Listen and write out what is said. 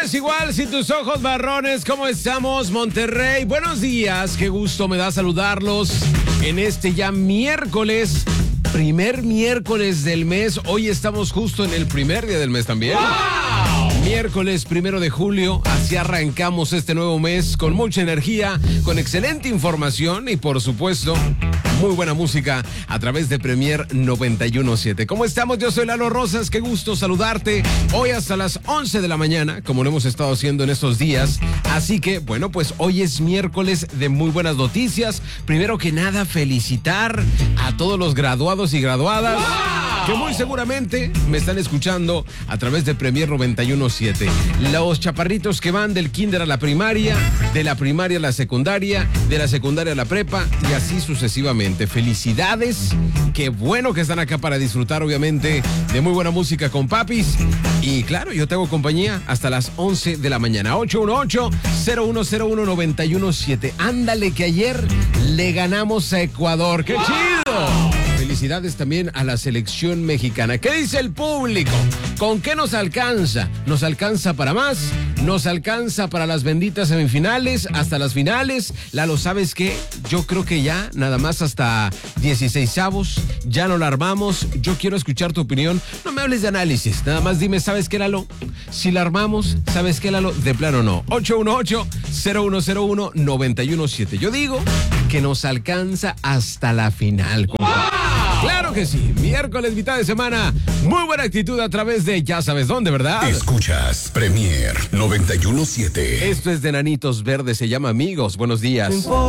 ves igual sin tus ojos marrones. ¿Cómo estamos, Monterrey? Buenos días, qué gusto me da saludarlos en este ya miércoles, primer miércoles del mes. Hoy estamos justo en el primer día del mes también. ¡Wow! Miércoles 1 de julio, así arrancamos este nuevo mes con mucha energía, con excelente información y por supuesto muy buena música a través de Premier 91.7. ¿Cómo estamos? Yo soy Lalo Rosas, qué gusto saludarte hoy hasta las 11 de la mañana, como lo hemos estado haciendo en estos días. Así que, bueno, pues hoy es miércoles de muy buenas noticias. Primero que nada, felicitar a todos los graduados y graduadas. ¡Wow! Que muy seguramente me están escuchando a través de Premier 91.7. Los chaparritos que van del kinder a la primaria, de la primaria a la secundaria, de la secundaria a la prepa y así sucesivamente. Felicidades, qué bueno que están acá para disfrutar obviamente de muy buena música con papis. Y claro, yo te hago compañía hasta las 11 de la mañana. 818-0101-917. Ándale que ayer le ganamos a Ecuador. ¡Qué chido! Felicidades también a la selección mexicana. ¿Qué dice el público? ¿Con qué nos alcanza? ¿Nos alcanza para más? ¿Nos alcanza para las benditas semifinales? ¿Hasta las finales? Lalo, ¿sabes qué? Yo creo que ya, nada más hasta 16avos, ya no la armamos. Yo quiero escuchar tu opinión. No me hables de análisis, nada más dime, ¿sabes qué, Lalo? Si la armamos, ¿sabes qué, Lalo? De plano no. 818-0101-917. Yo digo que nos alcanza hasta la final. ¡Wow! Claro que sí, miércoles, mitad de semana, muy buena actitud a través de ya sabes dónde, ¿verdad? Escuchas Premier 91.7. Esto es de Nanitos Verdes, se llama Amigos, buenos días.